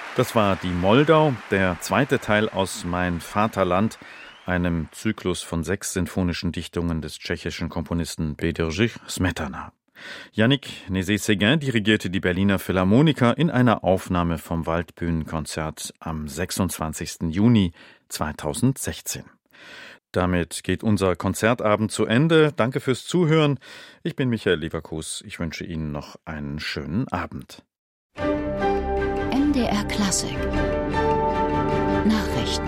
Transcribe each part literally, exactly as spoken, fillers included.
Das war die Moldau, der zweite Teil aus Mein Vaterland, einem Zyklus von sechs sinfonischen Dichtungen des tschechischen Komponisten Bedřich Smetana. Yannick Nézet-Séguin dirigierte die Berliner Philharmoniker in einer Aufnahme vom Waldbühnenkonzert am sechsundzwanzigsten Juni zweitausendsechzehn. Damit geht unser Konzertabend zu Ende. Danke fürs Zuhören. Ich bin Michael Leverkus. Ich wünsche Ihnen noch einen schönen Abend. M D R Klassik Nachrichten.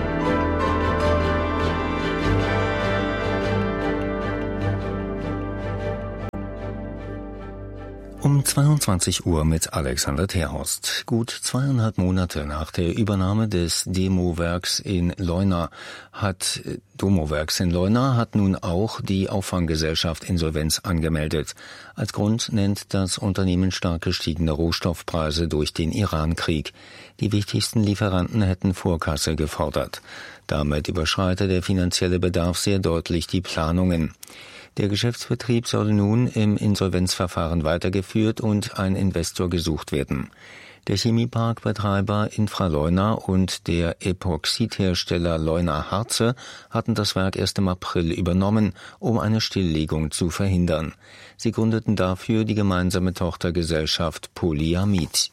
Um zweiundzwanzig Uhr mit Alexander Terhorst. Gut zweieinhalb Monate nach der Übernahme des Demo-Werks in Leuna hat Domo-Werks in Leuna hat nun auch die Auffanggesellschaft Insolvenz angemeldet. Als Grund nennt das Unternehmen stark gestiegene Rohstoffpreise durch den Iran-Krieg. Die wichtigsten Lieferanten hätten Vorkasse gefordert. Damit überschreite der finanzielle Bedarf sehr deutlich die Planungen. Der Geschäftsbetrieb soll nun im Insolvenzverfahren weitergeführt und ein Investor gesucht werden. Der Chemieparkbetreiber Infraleuna und der Epoxidhersteller Leuna Harze hatten das Werk erst im April übernommen, um eine Stilllegung zu verhindern. Sie gründeten dafür die gemeinsame Tochtergesellschaft Polyamid.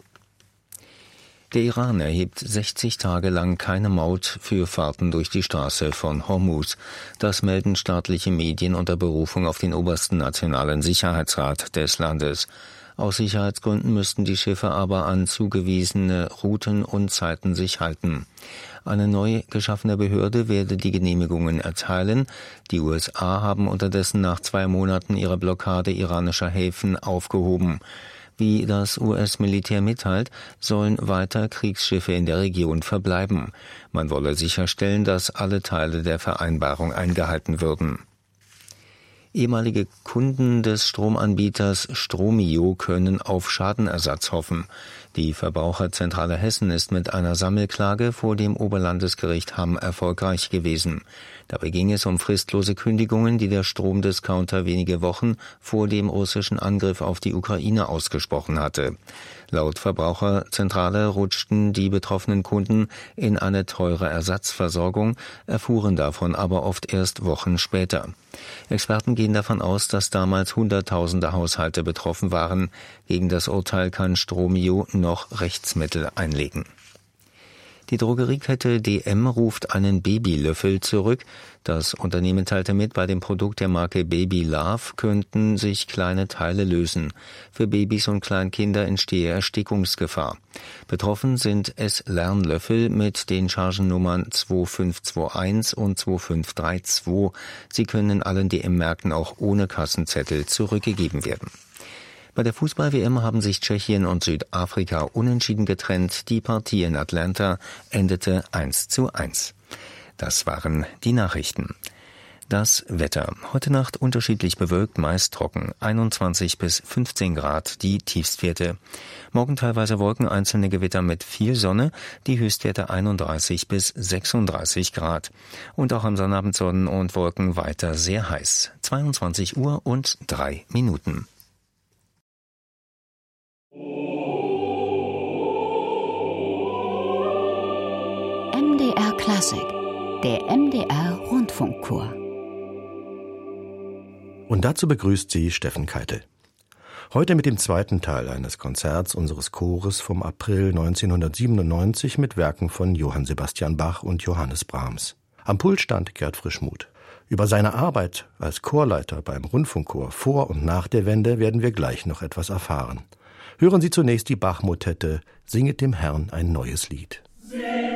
Der Iran erhebt sechzig Tage lang keine Maut für Fahrten durch die Straße von Hormuz. Das melden staatliche Medien unter Berufung auf den obersten nationalen Sicherheitsrat des Landes. Aus Sicherheitsgründen müssten die Schiffe aber an zugewiesene Routen und Zeiten sich halten. Eine neu geschaffene Behörde werde die Genehmigungen erteilen. Die U S A haben unterdessen nach zwei Monaten ihre Blockade iranischer Häfen aufgehoben. Wie das U S-Militär mitteilt, sollen weiter Kriegsschiffe in der Region verbleiben. Man wolle sicherstellen, dass alle Teile der Vereinbarung eingehalten würden. Ehemalige Kunden des Stromanbieters Stromio können auf Schadenersatz hoffen. Die Verbraucherzentrale Hessen ist mit einer Sammelklage vor dem Oberlandesgericht Hamm erfolgreich gewesen. Dabei ging es um fristlose Kündigungen, die der Stromdiscounter wenige Wochen vor dem russischen Angriff auf die Ukraine ausgesprochen hatte. Laut Verbraucherzentrale rutschten die betroffenen Kunden in eine teure Ersatzversorgung, erfuhren davon aber oft erst Wochen später. Experten gehen davon aus, dass damals Hunderttausende Haushalte betroffen waren. Gegen das Urteil kann Stromio noch Rechtsmittel einlegen. Die Drogeriekette D M ruft einen Babylöffel zurück. Das Unternehmen teilte mit, bei dem Produkt der Marke Baby Love könnten sich kleine Teile lösen. Für Babys und Kleinkinder entstehe Erstickungsgefahr. Betroffen sind S-Lernlöffel mit den Chargennummern zwei fünf zwei eins und zwei fünf drei zwei. Sie können in allen D M-Märkten auch ohne Kassenzettel zurückgegeben werden. Bei der Fußball-W M haben sich Tschechien und Südafrika unentschieden getrennt. Die Partie in Atlanta endete eins zu eins. Das waren die Nachrichten. Das Wetter. Heute Nacht unterschiedlich bewölkt, meist trocken. einundzwanzig bis fünfzehn Grad die Tiefstwerte. Morgen teilweise Wolken, einzelne Gewitter mit viel Sonne. Die Höchstwerte einunddreißig bis sechsunddreißig Grad. Und auch am Sonnabend Sonnen und Wolken weiter sehr heiß. zweiundzwanzig Uhr und drei Minuten. M D R Klassik, der M D R Rundfunkchor. Und dazu begrüßt sie Steffen Keitel. Heute mit dem zweiten Teil eines Konzerts unseres Chores vom April neunzehnhundertsiebenundneunzig mit Werken von Johann Sebastian Bach und Johannes Brahms. Am Pult stand Gerd Frischmuth. Über seine Arbeit als Chorleiter beim Rundfunkchor vor und nach der Wende werden wir gleich noch etwas erfahren. Hören Sie zunächst die Bach-Motette »Singet dem Herrn ein neues Lied«.